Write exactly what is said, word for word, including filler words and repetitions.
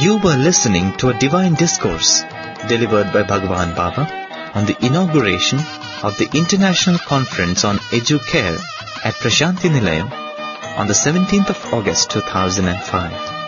You were listening to a divine discourse delivered by Bhagwan Baba on the inauguration of the International Conference on Educare at Prashanti Nilayam on the seventeenth of August two thousand five.